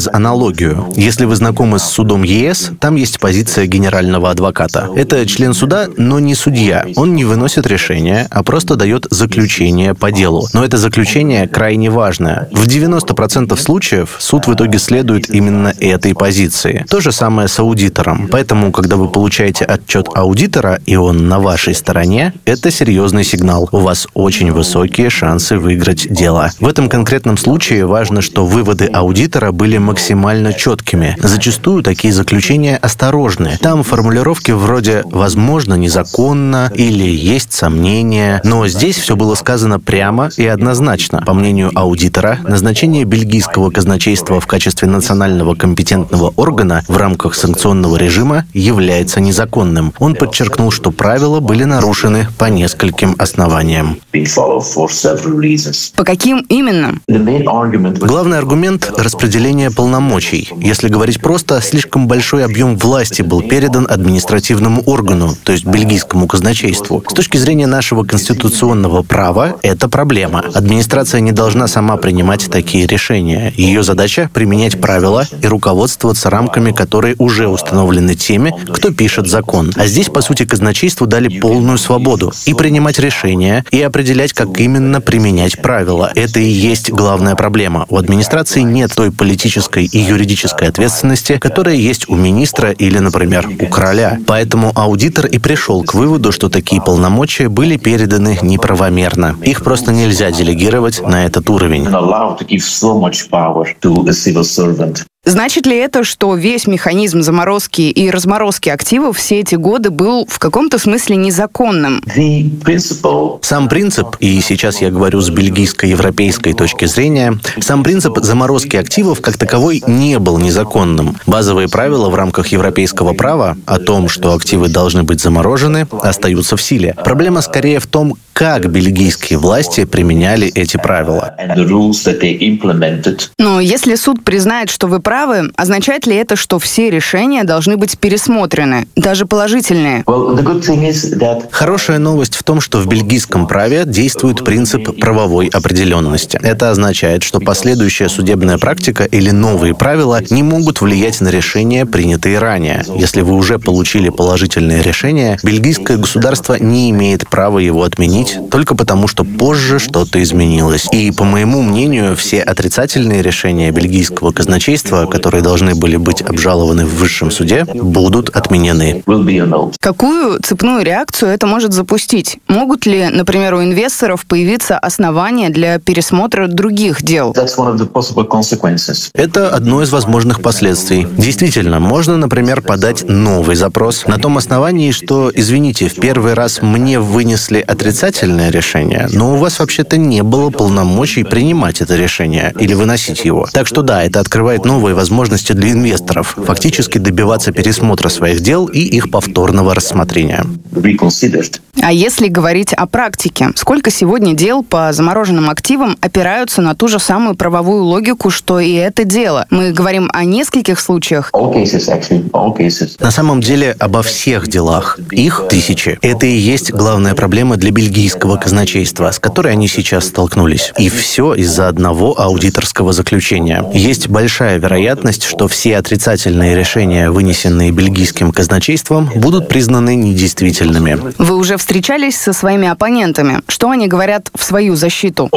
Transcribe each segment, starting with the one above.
аналогию. Если вы знакомы с судом ЕС, там есть позиция генерального адвоката. Это член суда, но не судья. Он не выносит решения, а просто дает заключение по делу. Но это заключение крайне важное. В 90% случаев суд в итоге следует именно этой позиции. То же самое с аудитором. Поэтому, когда вы получаете отчет аудитора, и он на вашей стороне, это серьезный сигнал. У вас очень высокие шансы выиграть дело. В этом конкретном случае важно, что выводы аудитора были максимально четкими. Зачастую такие заключения осторожны. Там формулировки вроде «возможно, незаконно» или «есть сомнения». Но здесь все было сказано прямо и однозначно. По мнению аудитора, назначение бельгийского казначейства в качестве национального компетентного органа в рамках санкционного режима является незаконным. Он подчеркнул, что правила были нарушены по нескольким основаниям. По каким именно? Главный аргумент – распределение полномочий. Если говорить просто, слишком большой объем власти был передан административному органу, то есть бельгийскому казначейству. С точки зрения нашего конституционного права, это проблема. Администрация не должна сама принимать такие решения. Ее задача – применять правила и руководствоваться рамками, которые уже установлены теми, кто пишет закон. А здесь, по сути, казначейству дали полную свободу и принимать решения, и определять, как именно применять правила. Это и есть главная проблема. У администрации нет той политической и юридической ответственности, которая есть у министра или, например, у короля. Поэтому аудитор и пришел к выводу, что такие полномочия были переданы неправомерно. Их просто нельзя делегировать на этот уровень. Значит ли это, что весь механизм заморозки и разморозки активов все эти годы был в каком-то смысле незаконным? Сам принцип, и сейчас я говорю с бельгийско-европейской точки зрения, сам принцип заморозки активов как таковой не был незаконным. Базовые правила в рамках европейского права о том, что активы должны быть заморожены, остаются в силе. Проблема скорее в том, как бельгийские власти применяли эти правила. Но если суд признает, что вы правы, означает ли это, что все решения должны быть пересмотрены, даже положительные? Хорошая новость в том, что в бельгийском праве действует принцип правовой определенности. Это означает, что последующая судебная практика или новые правила не могут влиять на решения, принятые ранее. Если вы уже получили положительное решение, бельгийское государство не имеет права его отменить только потому, что позже что-то изменилось. И, по моему мнению, все отрицательные решения бельгийского казначейства, которые должны были быть обжалованы в высшем суде, будут отменены. Какую цепную реакцию это может запустить? Могут ли, например, у инвесторов появиться основания для пересмотра других дел? Это одно из возможных последствий. Действительно, можно, например, подать новый запрос на том основании, что, извините, в первый раз мне вынесли отрицательное решение, но у вас вообще-то не было полномочий принимать это решение или выносить его. Так что да, это открывает новые возможности для инвесторов, фактически добиваться пересмотра своих дел и их повторного рассмотрения. А если говорить о практике, сколько сегодня дел по замороженным активам опираются на ту же самую правовую логику, что и это дело? Мы говорим о нескольких случаях? На самом деле обо всех делах. Их тысячи. Это и есть главная проблема для бельгийского казначейства, с которой они сейчас столкнулись. И все из-за одного аудиторского заключения. Есть большая вероятность, что все отрицательные решения, вынесенные бельгийским казначейством, будут признаны недействительными. Вы уже встречались со своими оппонентами? Что они говорят в свою защиту?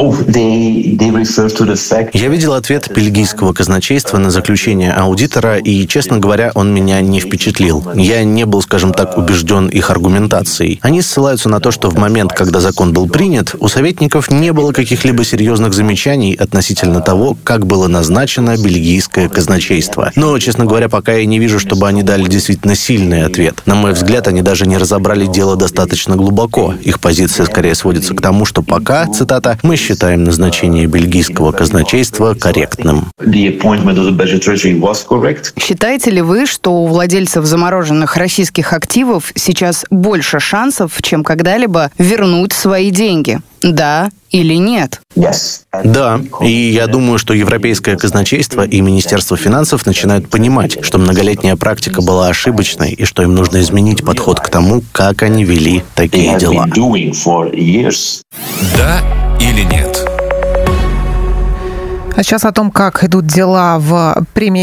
Я видел ответ бельгийского казначейства на заключение аудитора, и, честно говоря, он меня не впечатлил. Я не был, скажем так, убежден их аргументацией. Они ссылаются на то, что в момент, когда закон был принят, у советников не было каких-либо серьезных замечаний относительно того, как было назначено бельгийское казначейство. Но, честно говоря, пока я не вижу, чтобы они дали действительно сильный ответ. На мой взгляд, они даже не разобрали дело достаточно глубоко. Их позиция скорее сводится к тому, что пока, цитата, «мы считаем назначение бельгийского казначейства корректным». Считаете ли вы, что у владельцев замороженных российских активов сейчас больше шансов, чем когда-либо, вернуть свои деньги? Да или нет? Да, и я думаю, что Европейское казначейство и Министерство финансов начинают понимать, что многолетняя практика была ошибочной и что им нужно изменить подход к тому, как они вели такие дела. Да или нет? А сейчас о том, как идут дела в премии